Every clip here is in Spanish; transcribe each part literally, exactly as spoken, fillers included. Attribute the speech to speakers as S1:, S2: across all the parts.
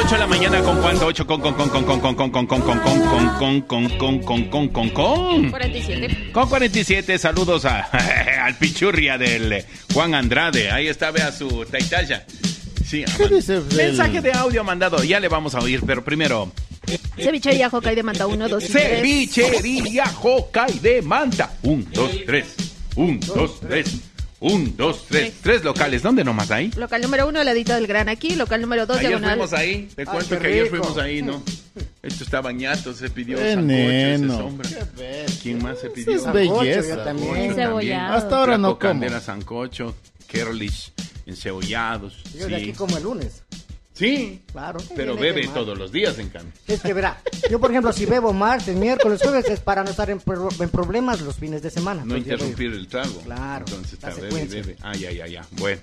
S1: ocho de la mañana con cuánto, ocho con con con con con con con con con con con con con con con con con con
S2: cuarenta y siete.
S1: Con cuarenta y siete, saludos a al pichurria del Juan Andrade. Ahí está, vea su taitalla. Sí,
S3: ¿Qué dice el-
S1: mensaje de audio mandado, ya le vamos a oír, pero primero.
S2: Cevichería Hokkaido de Manta, uno, dos y tres.
S1: Cevichería Hokkaido de Manta. Un, dos, tres. Un, dos, tres. Un, dos, tres. Tres locales. ¿Dónde nomás hay?
S2: Local número uno, ladito del Gran aquí. Local número dos,
S1: Ayer
S2: diagonal.
S1: fuimos ahí. Te
S3: Ah,
S1: cuento
S3: qué
S1: que ayer
S3: rico.
S1: fuimos ahí, ¿no? Esto está bañato, se pidió
S3: Qué
S1: sancocho, ese
S3: neno.
S1: sombra.
S3: Qué bestia.
S1: ¿Quién más se pidió?
S3: Eso es belleza.
S4: yo también.
S1: Sancocho
S2: Encebollado.
S3: Hasta ahora no
S1: Flaco
S3: como.
S1: Candela, sancocho, kerlish, encebollados.
S4: Yo de aquí
S1: Sí,
S4: como el lunes.
S1: sí,
S4: Claro.
S1: pero
S4: Viene de
S1: bebe
S4: mar.
S1: todos los días, en cambio.
S4: Es que verá, yo por ejemplo, si bebo martes, miércoles, jueves, es para no estar en, pro- en problemas los fines de semana.
S1: No
S4: Entonces, yo
S1: interrumpir el trago.
S4: Claro,
S1: Entonces está
S4: la
S1: bebe,
S4: secuencia.
S1: bebe. Ah, ya, ya, ya. Bueno.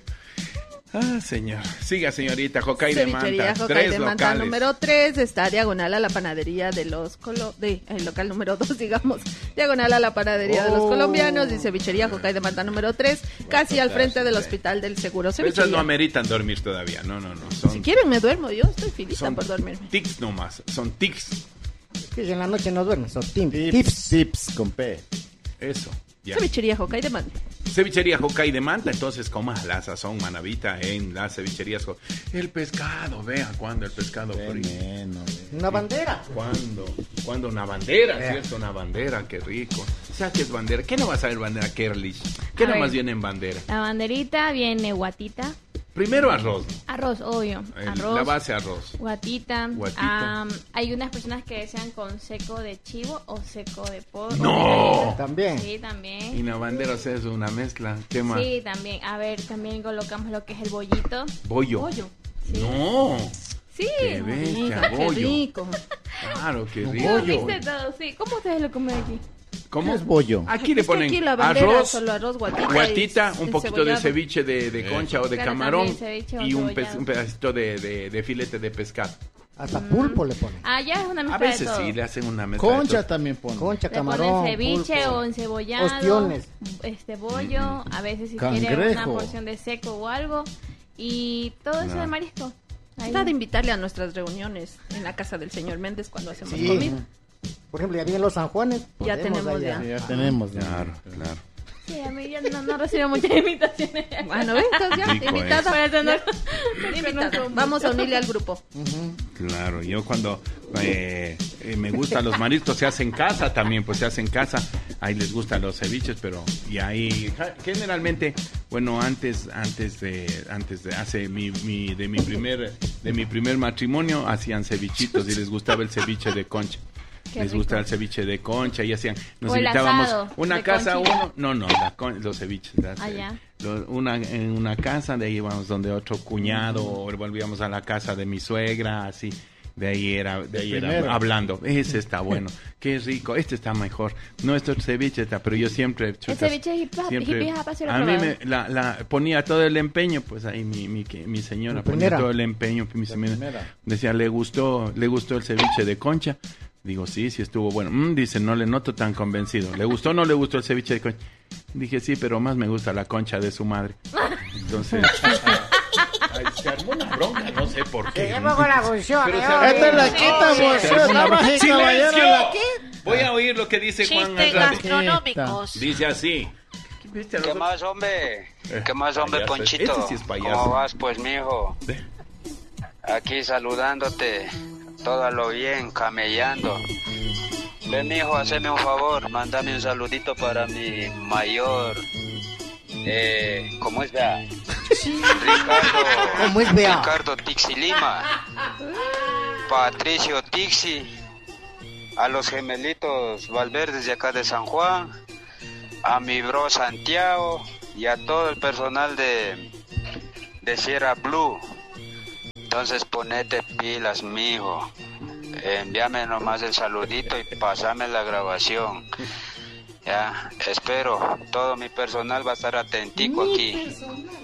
S1: Ah, señor. Siga, señorita. Hokkaido de
S2: Cevichería
S1: Manta.
S2: Hokkaido
S1: Tres
S2: de Manta
S1: locales.
S2: número tres, está diagonal a la panadería de los colo de el local número dos, digamos, diagonal a la panadería de los
S3: Oh.
S2: colombianos y Cevichería Hokkaido de Manta número tres, casi al frente del Hospital del Seguro.
S1: Pero esas no
S2: Cevichería.
S1: ameritan dormir todavía. No, no, no. Son,
S2: Si quieren me duermo, yo estoy feliz
S1: son
S2: por dormirme.
S1: tics nomás. Son tics.
S4: Es que en la noche no duermes, son tim-
S3: Tips,
S4: tips.
S3: tips con P.
S1: Eso. Ya.
S2: Cevichería Hokkaido de Manta.
S1: Cevichería Hokkaido de Manta, entonces coma la sazón manavita en las cevicherías. Ho- El pescado, vea cuando el pescado
S3: Qué
S1: frito.
S3: neno.
S4: Una bandera.
S1: Cuando, cuando una bandera,
S4: Vea.
S1: ¿cierto? Una bandera, qué rico. O sea, ¿qué es bandera? ¿Qué no va a saber bandera, Kerlish? ¿Qué
S5: A
S1: nomás
S5: ver.
S1: viene en bandera?
S5: La banderita viene guatita.
S1: Primero arroz.
S5: Arroz, obvio.
S1: El-
S5: Arroz.
S1: la base arroz.
S5: Guatita.
S1: Guatita.
S5: Am, hay unas personas que desean con seco de chivo o seco de pollo.
S1: ¡No!
S4: También.
S5: Sí, también.
S1: Y la bandera, o sea, es una mezcla. ¿Qué más?
S5: Sí, también. A ver, también colocamos lo que es el bollito.
S1: Bollo.
S2: Pollo.
S5: Sí.
S1: No.
S5: Sí.
S1: Qué bestia,
S2: Qué
S1: bollo.
S2: rico.
S1: Claro, qué
S5: Sí,
S1: rico.
S5: un mix de todo, sí. ¿Cómo ustedes lo comen aquí?
S1: ¿Cómo?
S3: ¿Qué es bollo?
S1: Aquí le
S2: Es que
S1: ponen
S2: aquí la bandera,
S1: arroz,
S2: solo arroz, guatita,
S1: guatita,
S2: y
S1: un poquito de
S2: encebollado.
S1: ceviche de, de concha o de
S5: Claro,
S1: camarón
S5: también ceviche o
S1: y un,
S5: cebollado.
S1: pe- un pedacito de, de- de filete de pescado.
S4: Hasta pulpo le ponen.
S5: Ah, ya es una
S1: A
S5: mezcla
S1: veces
S5: de todo.
S1: sí le hacen una mezcla de
S3: Concha
S1: todo.
S3: también pone.
S4: Concha,
S5: Le
S4: camarón,
S5: ponen ceviche
S4: pulpo.
S5: o encebollado,
S4: Ostiones.
S5: este bollo, a veces si quieren una
S3: Cangrejo.
S5: porción de seco o algo, y todo eso
S1: No.
S5: de marisco. Ahí.
S2: Está de invitarle a nuestras reuniones en la casa del señor Méndez cuando hacemos
S4: Sí.
S2: comida.
S4: Por ejemplo, ya vienen los San Juanes.
S2: Ya
S4: podemos
S2: tenemos
S4: allá.
S2: ya.
S3: Sí, ya tenemos. ya.
S1: Claro, claro.
S5: Sí, a mí ya no, no recibo muchas invitaciones.
S2: Bueno, ¿ves? Entonces ya,
S1: Rico,
S2: invitada.
S5: Por eso no-
S2: Ya, invitada.
S5: conozco
S2: Vamos a unirle al grupo.
S1: Claro, yo cuando eh, eh, me gustan los mariscos se hace en casa también, pues se hace en casa. Ahí les gustan los ceviches, pero y ahí ja- generalmente, bueno, antes antes de antes de hace mi, mi de mi primer de mi primer matrimonio hacían cevichitos y les gustaba el ceviche de concha.
S5: Qué
S1: Les
S5: rico.
S1: gusta el ceviche de concha y hacían, nos
S5: O el
S1: invitábamos
S5: asado
S1: una
S5: de
S1: casa
S5: conchita.
S1: uno, no, no, la con- los ceviches, las,
S5: Ah,
S1: eh,
S5: ya.
S1: lo- una en una casa, de ahí íbamos donde otro cuñado, o volvíamos a la casa de mi suegra, así. De ahí era, de ahí era
S3: primero.
S1: hablando. Ese está bueno, qué rico, este está mejor. No, esto es ceviche está, pero yo siempre. chutas,
S5: ceviche hip hop-
S1: siempre-
S5: hip hop, sí lo he
S1: a mí
S5: probado.
S1: me la, la ponía todo el empeño, pues ahí mi mi, que- mi señora
S4: La
S1: ponía
S4: primera.
S1: todo el empeño, mi señora
S3: primera.
S1: decía le gustó, le gustó el ceviche de concha. Digo, sí, sí estuvo bueno. Mm, dice, no le noto tan convencido. ¿Le gustó o no le gustó el ceviche de concha? Dije, sí, pero más me gusta la concha de su madre. Entonces, ay, se armó una bronca, no sé por qué.
S4: Seguimos con la función.
S1: Pero
S4: ¿eh?
S1: se armó
S3: Esta es la
S1: una-
S3: quita,
S1: se
S3: vos,
S1: armó una
S3: damas y
S1: bronca.
S3: caballeros,
S1: ¡Silencio!
S3: la quita.
S1: Voy a oír lo que dice Juan
S2: Chistes
S1: Andrade.
S2: gastronómicos.
S1: Dice así. ¿Viste a
S6: ¿Qué
S1: nosotros?
S6: más, hombre?
S1: Eh,
S6: ¿Qué más, hombre,
S1: payaso.
S6: Ponchito?
S1: Este sí es payaso.
S6: ¿Cómo vas, pues, mijo?
S1: Ve.
S6: Aquí saludándote, todo a lo bien, camellando. Ve, mijo, haceme un favor, mándame un saludito para mi mayor... Eh, ¿cómo es, vea? Ricardo...
S4: ¿Cómo es, vea?
S6: Ricardo Tixi Lima. Patricio Tixi. A los gemelitos Valverdes de acá de San Juan. A mi bro Santiago. Y a todo el personal de... de Sierra Blue. Entonces ponete pilas, mijo. Envíame nomás el saludito y pasame la grabación. Ya, espero. Todo mi personal va a estar atentico aquí.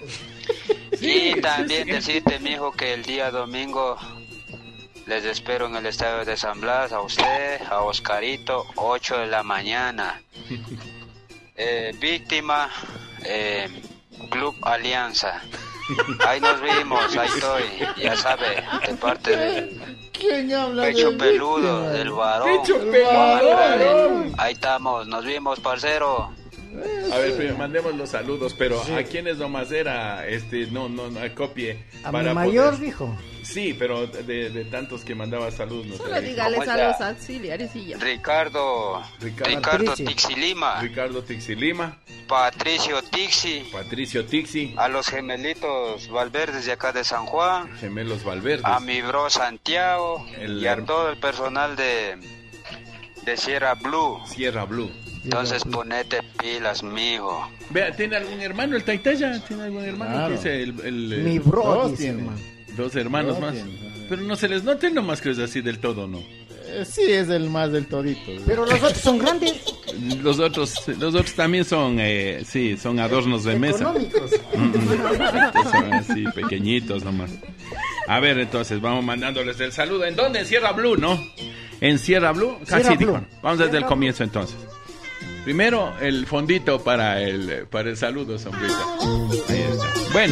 S6: Y también decirte, mijo, que el día domingo les espero en el estadio de San Blas, a usted, a Oscarito, ocho de la mañana. Eh, víctima, eh, Club Alianza. Ahí nos vimos, ahí estoy, ya sabe, de parte del
S3: ¿Quién habla
S6: pecho
S3: del
S6: peludo,
S3: víctima?
S6: del varón.
S1: Pecho
S6: Vamos,
S1: peludo.
S6: Andrade. Ahí estamos, nos vimos, parcero.
S1: A ver, primero mandemos los saludos, pero ¿a quiénes nomás era? Este, no, no, no, copie.
S4: A
S1: para
S4: mi mayor
S1: poder-
S4: dijo.
S1: Sí, pero de, de tantos que mandaba saludos. No
S2: Solo
S1: sé.
S2: dígales
S6: ¿Cómo
S2: a
S6: está?
S2: los auxiliares y ya.
S6: Ricardo,
S1: Ricardo.
S6: Ricardo
S4: Patricio.
S6: Tixilima,
S1: Ricardo Tixilima,
S6: Patricio Tixi,
S1: Patricio Tixi,
S6: a los gemelitos Valverdes de acá de San Juan,
S1: Gemelos Valverdes.
S6: a mi bro Santiago
S1: El
S6: y a
S1: herm-
S6: todo el personal de, de Sierra Blue.
S1: Sierra Blue.
S6: Entonces ponete pilas, mijo.
S1: Vea, ¿tiene algún hermano el Taitaya? ¿Tiene algún hermano?
S3: Claro.
S1: ¿Qué dice el, el, el-
S4: Mi bro,
S3: Dos
S4: dice,
S3: tiene.
S4: hermano.
S1: Dos hermanos
S3: Dos
S1: más.
S3: tiene.
S1: Pero no se les nota el nomás que es así del todo, ¿no?
S3: Eh, sí, es el más del todito.
S4: Pero los otros son grandes,
S1: Los otros, los otros también son, eh, sí, son adornos de mesa.
S4: económicos.
S1: Estos son así, pequeñitos nomás. A ver, entonces, vamos mandándoles el saludo. ¿En dónde? En Sierra Blue, ¿no? En Sierra Blue. Casi
S4: Sierra
S1: dijo.
S4: Blue.
S1: Vamos desde el
S4: Sierra
S1: comienzo, entonces. Primero, el fondito para el, para el saludo, sombrita. Ahí está. Bueno.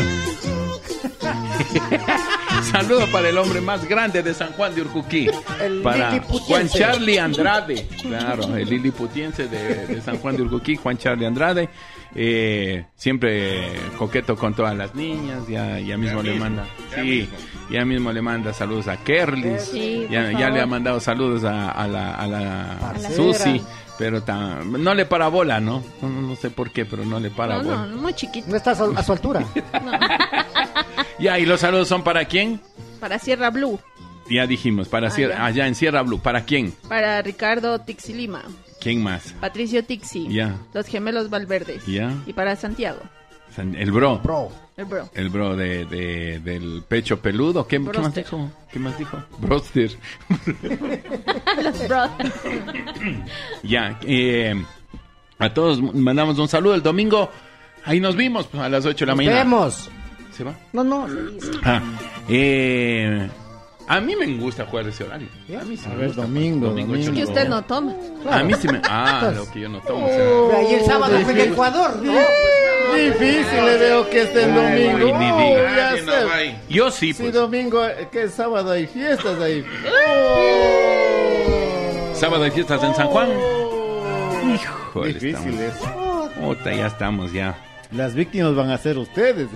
S1: Saludo para el hombre más grande de San Juan de Urcuquí.
S4: El
S1: Para
S4: liliputiense.
S1: Juan Charlie Andrade. Claro, el liliputiense de, de San Juan de Urcuquí, Juan Charlie Andrade. Eh, siempre coqueto con todas las niñas. Ya, ya mismo le manda. Sí, ya mismo le manda saludos a Kerlis.
S2: Sí,
S1: ya,
S2: por
S1: ya le
S2: favor.
S1: ha mandado saludos a, a la, a la
S4: Parcera.
S1: Susi. Pero tan- no le para bola, ¿no? ¿no? No sé por qué, pero no le para
S2: No,
S1: bola.
S2: no, muy chiquito.
S4: No está a su, a su altura.
S1: Ya, ¿y los saludos son para quién?
S2: Para Sierra Blue,
S1: Ya dijimos, para
S2: Ah,
S1: Sierra,
S2: ya.
S1: allá en Sierra Blue. ¿Para quién?
S2: para Ricardo Tixilima,
S1: ¿Quién más?
S2: Patricio Tixi,
S1: Ya.
S2: los gemelos Valverdes
S1: Ya.
S2: y para Santiago,
S1: San- El bro.
S4: Bro.
S2: el bro.
S1: El bro de, de- del pecho peludo. ¿Qué, ¿qué más
S2: Broster.
S1: dijo? ¿Qué más dijo? Broster.
S2: los bro.
S1: Ya. eh, a todos mandamos un saludo. El domingo, ahí nos vimos pues, a las ocho de la
S4: Nos
S1: mañana.
S4: vemos.
S1: ¿Se va?
S4: No, no. sí, sí.
S1: Ah, eh, a mí me gusta jugar ese horario.
S4: ¿Ya?
S1: A mí sí
S3: A
S1: me
S3: ver,
S1: gusta.
S3: domingo,
S1: Domingo,
S3: domingo.
S1: ocho de
S2: Que
S1: la
S2: usted
S1: mañana.
S2: no toma.
S1: A mí sí me... Ah,
S4: Entonces-
S1: lo que yo no tomo. o sea.
S4: Y el sábado fue en Ecuador, ¿no?
S3: Difícil le veo que esté el domingo.
S1: Uy, ni
S3: Oh,
S1: diga.
S3: ya
S1: Nadie no
S3: sé.
S1: va ahí. Yo sí,
S3: Si
S1: pues.
S3: domingo, eh, que es sábado hay fiestas ahí.
S1: Sábado hay fiestas en San Juan.
S3: Oh.
S1: Híjole,
S3: Difícil
S1: estamos.
S3: es.
S1: Puta, ya estamos, ya.
S3: Las víctimas van a ser ustedes.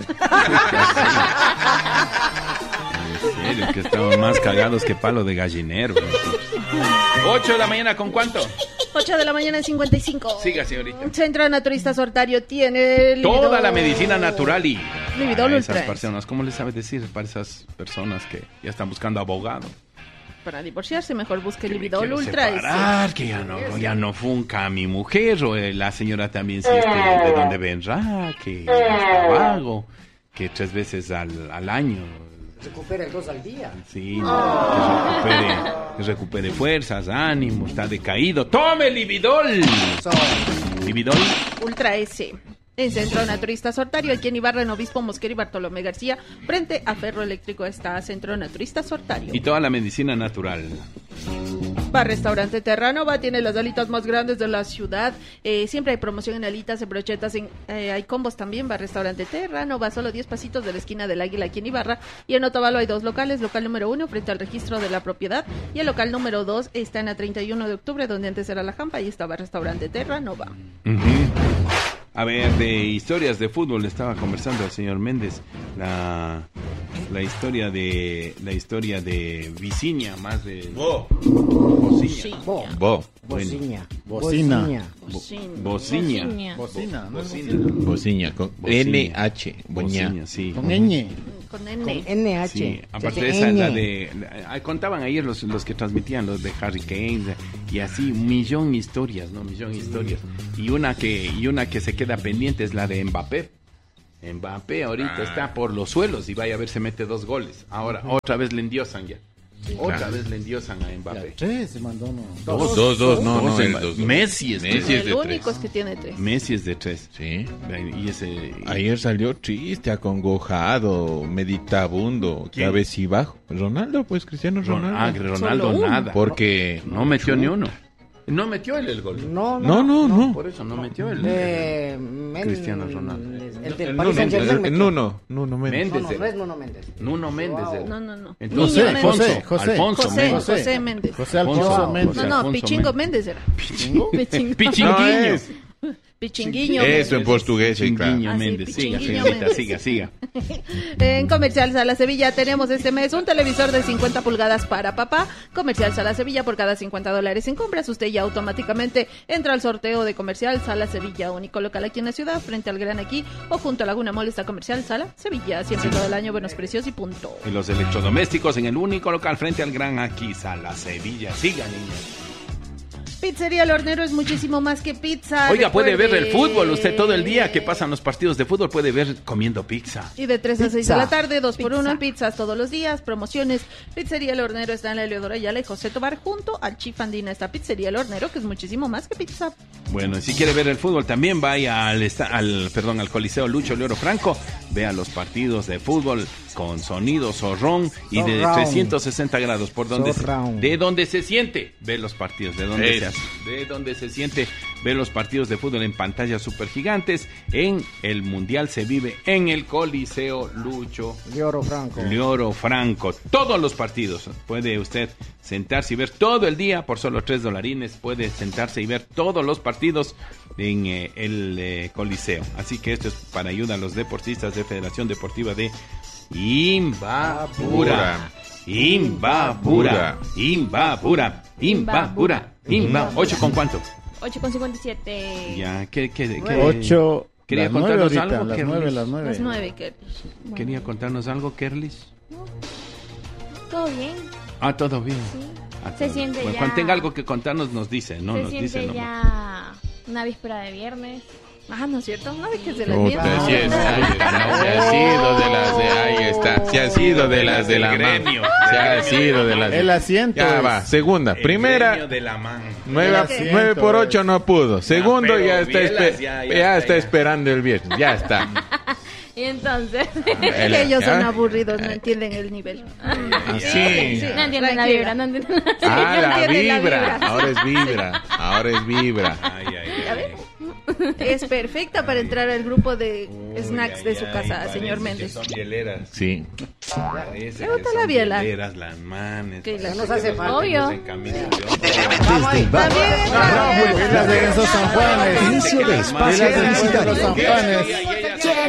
S1: En serio, que estamos más cagados que palo de gallinero. ocho de la mañana, ¿con cuánto?
S2: ocho de la mañana en cincuenta y cinco.
S1: Siga, señorita.
S2: Centro Naturista Sortario tiene el
S1: Toda
S2: Libido-
S1: la medicina natural y
S2: Lividol
S1: a esas
S2: Ultra.
S1: personas, ¿cómo les sabe decir para esas personas que ya están buscando abogado?
S2: Para divorciarse, mejor busque
S1: Que me
S2: Lividol
S1: quiero
S2: Ultra. ese.
S1: separar, que ya no, ya no funca a mi mujer, o eh, la señora también si este, de dónde vendrá, que está vago, que tres veces al, al año,
S4: Recupera el dos al día.
S1: sí, que recupere, que recupere fuerzas, ánimo, está decaído. ¡Tome Lividol!
S4: So,
S1: Lividol,
S2: Ultra S. En Centro Naturista Sortario, aquí en Ibarra, en Obispo Mosquera y Bartolomé García, frente a Ferro Eléctrico está Centro Naturista Sortario.
S1: y toda la medicina natural.
S2: Va Restaurante Terranova, tiene las alitas más grandes de la ciudad. Eh, siempre hay promoción en alitas, en brochetas, en, eh, hay combos también. Va Restaurante Terranova, solo diez pasitos de la esquina del Águila aquí en Ibarra. Y en Otavalo hay dos locales, local número uno frente al registro de la propiedad y el local número dos está en la treinta y uno de octubre, donde antes era la Jampa, y estaba Restaurante Terranova.
S1: Ujú. A ver, de historias de fútbol estaba conversando el señor Méndez la, la historia de la historia de Viciña, más de
S7: Bo.
S1: Bociña.
S4: Bo.
S1: Bo.
S4: Bociña.
S3: Bocina.
S4: Bociña.
S1: Bo- Bociña.
S3: Bocina, ¿no?
S1: Bocina.
S7: Bociña, con
S1: Bociña.
S7: N H. Boña.
S1: Bociña, sí.
S3: Con ñ.
S2: Con
S4: Con
S2: N.
S4: N H.
S1: Sí, aparte
S4: Se
S1: de
S4: hace
S1: esa, la
S4: ñ.
S1: de, la- contaban ayer los, los que transmitían, los de Harry Kane, y así, un millón de historias, ¿no? Un millón de historias. Y una que, y una que se queda pendiente es la de Mbappé. Mbappé ahorita está por los suelos y vaya a ver, se mete dos goles. Ahora, otra vez le endiosan ya. Otra vez le endiosan a Mbappé.
S3: Tres se mandó uno.
S7: Dos, dos, dos, no, no,
S1: Dos,
S7: el
S1: Mba-
S7: dos.
S1: Messi es de
S7: Messi es
S2: El
S7: de
S2: único
S7: tres.
S2: es que tiene tres.
S1: Messi es de tres.
S7: Sí.
S1: Y ese...
S7: Ayer salió triste, acongojado, meditabundo,
S1: ¿Quién?
S7: cabecibajo. Ronaldo, pues, Cristiano
S1: Ron-
S7: Ronaldo.
S1: ah, Ronaldo
S2: Solo uno.
S1: nada.
S7: Porque
S1: No metió ni uno. No metió él el gol.
S4: No,
S7: No, no, no.
S1: Por eso no metió el,
S4: Eh,
S1: el-
S4: Men-
S1: Cristiano Ronaldo.
S4: El del
S7: El
S4: Paris Saint Germain.
S7: Nuno, Nuno, Nuno Méndez.
S4: No, no,
S1: Méndez.
S4: no es Nuno Méndez.
S1: Nuno Méndez.
S4: Wow.
S1: era.
S2: No, no, no.
S1: Entonces,
S2: Niño
S1: Alfonso,
S2: Méndez.
S3: José,
S1: Alfonso
S2: José,
S1: Méndez.
S2: José Méndez.
S3: José Alfonso
S1: Alfonso,
S3: Méndez.
S2: No, no,
S1: Alfonso
S2: Pichingo
S1: Méndez.
S2: Méndez era.
S5: Pichingo.
S1: Pichinguinho.
S7: No es.
S2: Pichinguiño.
S7: Eso en
S2: Méndez.
S7: portugués, sí, claro.
S1: Pichinguinho
S2: Ah, sí,
S1: Méndez. Siga,
S2: Pichinguinho
S1: señorita,
S2: Méndez.
S1: siga, siga.
S2: En Comercial Sala Sevilla tenemos este mes un televisor de cincuenta pulgadas para papá. Comercial Sala Sevilla, por cada cincuenta dólares en compras, usted ya automáticamente entra al sorteo de Comercial Sala Sevilla, único local aquí en la ciudad, frente al Gran Aquí o junto a Laguna Mall está Comercial Sala Sevilla, siempre todo el año, buenos precios y punto.
S1: Y los electrodomésticos en el único local frente al Gran Aquí, Sala Sevilla. Siga, niños.
S2: Pizzería El Hornero es muchísimo más que pizza.
S1: Oiga, puede ver
S2: recuerde.
S1: el fútbol. Usted todo el día que pasan los partidos de fútbol puede ver comiendo pizza.
S2: Y de tres a seis
S4: Pizza.
S2: de la tarde, dos por
S4: Pizza.
S2: uno en pizzas todos los días, promociones. Pizzería El Hornero está en la Eleodora Ayala y José Tobar, junto al Chifandina está Pizzería El Hornero, que es muchísimo más que pizza.
S1: Bueno, y si quiere ver el fútbol también vaya al, esta- al perdón al Coliseo Lucho Leoro Franco, vea los partidos de fútbol con sonido zorrón y de
S4: Surround.
S1: trescientos sesenta grados por donde se,
S4: Surround.
S1: de donde se siente ve los partidos, de donde se
S7: Eso.
S1: hace, de donde se siente ve los partidos de fútbol en pantallas super gigantes. En el Mundial se vive en el Coliseo Lucho
S4: Leoro Franco.
S1: Leoro Franco. Todos los partidos. Puede usted sentarse y ver todo el día por solo tres dolarines. Puede sentarse y ver todos los partidos en eh, el eh, Coliseo. Así que esto es para ayuda a los deportistas de Federación Deportiva de Imbabura. Imbabura. Imbabura. Imbabura. Imba. ¿Ocho con cuánto?
S5: ocho con cincuenta y siete.
S1: Ya, ¿qué, qué, qué?
S3: Ocho.
S1: Quería
S3: las nueve
S1: contarnos
S3: ahorita,
S1: algo,
S3: las
S1: Kerlis.
S3: nueve, las nueve.
S2: Las nueve, que
S1: ¿Quería contarnos algo, Kerlis?
S5: Todo bien.
S1: Ah, todo bien.
S5: Sí.
S1: Ah,
S5: Se
S1: todo
S5: siente
S1: bien. Bueno,
S5: ya-
S1: Cuando tenga algo que contarnos, nos dice. No
S5: Se
S1: nos
S5: siente
S1: dice. No.
S5: ya una víspera de viernes.
S2: Ah, ¿no es cierto? No, de que se la
S7: Puta,
S2: mierda.
S7: sí es, ahí está, no, se ha sido de las de ahí está, se ha sido de las de la
S1: Del
S7: mano,
S1: gremio,
S7: se
S1: del
S7: ha
S1: gremio
S7: sido
S1: de
S7: de
S1: la
S7: las
S3: El asiento.
S7: ya
S3: es-
S7: va, segunda,
S1: El
S7: primera
S1: gremio de la man.
S7: nueve,
S3: El asiento
S7: nueve por ocho
S3: es-
S7: no pudo, segundo
S1: pero
S7: ya está
S1: Bielas
S7: espe-
S1: ya-
S7: ya,
S1: ya está,
S7: está
S1: ya.
S7: esperando el viernes, ya está.
S5: Y entonces.
S2: Es que ellos son
S7: ¿Ya?
S2: aburridos, no entienden el nivel.
S7: Así.
S5: No entienden la
S2: Tranquila.
S5: vibra, no entienden la
S7: Ah,
S2: no
S7: la
S2: entiende la
S7: vibra,
S2: vibra.
S7: ahora es vibra, ahora es vibra.
S1: Ay, ay, ay.
S2: Es perfecta para entrar al grupo de
S1: Uy,
S2: snacks
S1: ay,
S2: de su
S1: ay,
S2: casa,
S1: parece
S2: señor
S1: que
S2: Méndez.
S1: Son bieleras.
S7: Sí.
S1: Parece
S2: ¿Le
S1: que
S2: gusta
S1: son
S2: la biela?
S1: bieleras las manes.
S2: Que la-
S4: nos hace falta.
S5: Obvio.
S1: En camisa de once.
S4: Vamos ahí.
S2: También entra-
S3: Las de esos San Juanes.
S8: Inicio de espacio
S3: Las de
S8: publicitario.
S3: los San Juanes.
S1: Ay, ay, ay, ay, ay.